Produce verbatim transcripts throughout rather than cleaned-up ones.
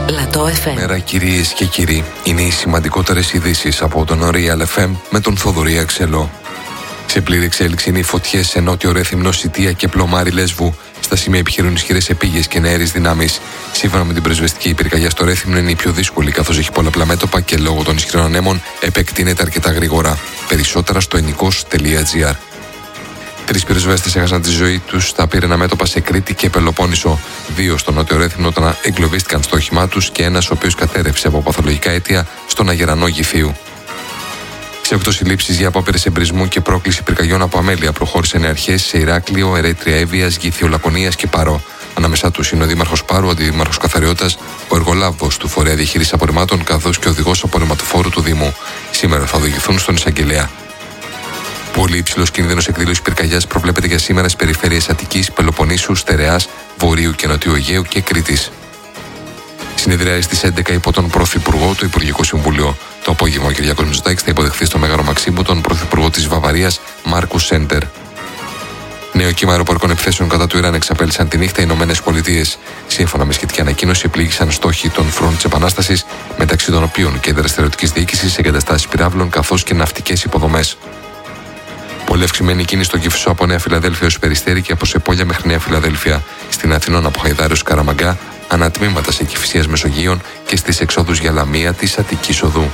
Λατό εφ εμ. Μέρα κυρίες και κύριοι, είναι οι σημαντικότερες ειδήσεις από τον Real εφ εμ με τον Θοδωρή Αξελό. Σε πλήρη εξέλιξη είναι οι φωτιές σε νότιο Ρέθυμνο, Σιτία και Πλωμάρι Λέσβου. Στα σημεία επιχειρούν ισχυρές επίγειες και νεαρές δυνάμεις. Σύμφωνα με την πρεσβευτική, η πυρκαγιά στο Ρέθυμνο είναι η πιο δύσκολη, καθώς έχει πολλαπλά μέτωπα και λόγω των ισχυρών ανέμων επεκτείνεται αρκετά γρήγορα. Περισσότερα στο ενικός τελεία τζι άρ. Τρεις πυροσβέστες έχασαν τη ζωή τους στα πύραινα μέτωπα σε Κρήτη και Πελοπόννησο. Δύο στο νότιο Ρέθυμνο όταν εγκλωβίστηκαν στο όχημά τους και ένας ο οποίος κατέρρευσε από παθολογικά αίτια στον Αγερανό Γυφίου. Σε οκτώ συλλήψεις για απόπειρες εμπρισμού και πρόκληση πυρκαγιών από αμέλεια προχώρησαν οι αρχές σε Ηράκλειο, Ερέτρια Εύβοιας, Γήθιο Λακωνίας και Παρό. Ανάμεσά τους είναι ο Δήμαρχος Πάρου, ο Αντιδήμαρχος Καθαριώτας, ο εργολάβος του Φορέα Διαχείρισης Απορριμμάτων καθώς και ο οδηγός απορριμματοφόρου του Δήμου. Σήμερα θα οδηγηθούν στον εισαγγελέα. Πολύ υψηλός κίνδυνος εκδήλωσης πυρκαγιάς προβλέπεται για σήμερα στις περιφέρειες Αττικής, Πελοποννήσου, Στερεάς, Βορείου και Νοτιού Αιγαίου και Κρήτης. Συνεδριάζει στις έντεκα υπό τον Πρωθυπουργό του Υπουργικού Συμβουλίου. Το απόγευμα ο Κυριάκος Μητσοτάκης θα υποδεχθεί στο Μέγαρο Μαξίμου τον Πρωθυπουργό της Βαβαρίας, Μάρκους Σέντερ. Νέο κύμα αεροπορικών επιθέσεων κατά του Ιράν εξαπέλυσαν τη νύχτα οι Ηνωμένες Πολιτείες. Σύμφωνα με σχετική ανακοίνωση, πλήγησαν στόχοι των φρόντ της Επανάστασης, μεταξύ των οποίων κέντρα στερεωτικής διοίκησης, εγκαταστάσεις πυράβλων καθώς και ναυτικές υποδομές. Πολύ αυξημένη κίνηση στο Κηφισό από Νέα Φιλαδέλφια ως Περιστέρι και από Σεπόλια μέχρι Νέα Φιλαδέλφια. Στην Αθηνών από Χαϊδάρη ως Καραμαγκά, ανατμήματα σε Κηφισίας Μεσογείων και στις εξόδους για Λαμία της Αττικής Οδού.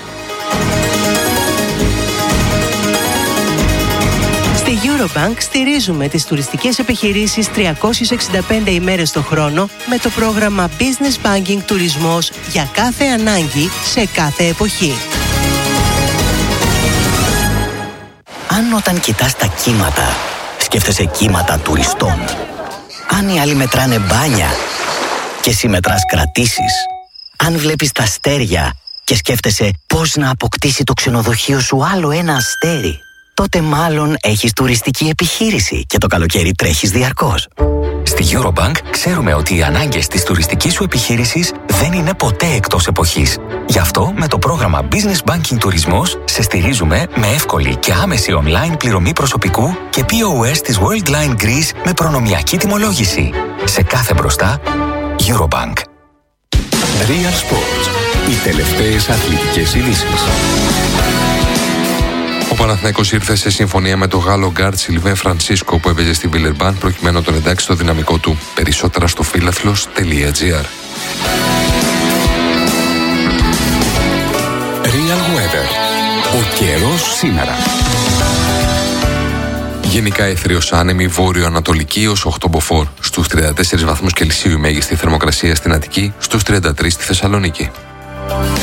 Στη Eurobank στηρίζουμε τις τουριστικές επιχειρήσεις τριακόσιες εξήντα πέντε ημέρες το χρόνο με το πρόγραμμα Business Banking Τουρισμός για κάθε ανάγκη σε κάθε εποχή. Αν όταν κοιτάς τα κύματα, σκέφτεσαι κύματα τουριστών. Αν οι άλλοι μετράνε μπάνια και εσύ μετράς κρατήσεις. Αν βλέπεις τα αστέρια και σκέφτεσαι πώς να αποκτήσει το ξενοδοχείο σου άλλο ένα αστέρι, τότε μάλλον έχεις τουριστική επιχείρηση και το καλοκαίρι τρέχεις διαρκώς. Στη Eurobank ξέρουμε ότι οι ανάγκες της τουριστικής σου επιχείρησης δεν είναι ποτέ εκτός εποχής. Γι' αυτό με το πρόγραμμα Business Banking Τουρισμός σε στηρίζουμε με εύκολη και άμεση online πληρωμή προσωπικού και πι ο ες της Worldline Greece με προνομιακή τιμολόγηση. Σε κάθε μπροστά, Eurobank. Real Sports. Οι τελευταίες αθλητικές ειδήσεις. Ο Παναθηναϊκός ήρθε σε συμφωνία με τον Γάλλο γκάρντ Σιλβέν Φρανσίσκο που έπαιζε στη Βιλερμπάν προκειμένου να τον εντάξει στο δυναμικό του. Περισσότερα στο φίλαθλος τελεία τζι άρ. Real Weather. Ο καιρός σήμερα. Γενικά αιθρίως άνεμη βόρειο-ανατολική ως οκτώ μποφόρ. Στους τριάντα τέσσερις βαθμούς Κελσίου η μέγιστη θερμοκρασία στην Αττική, στους τριάντα τρεις στη Θεσσαλονίκη.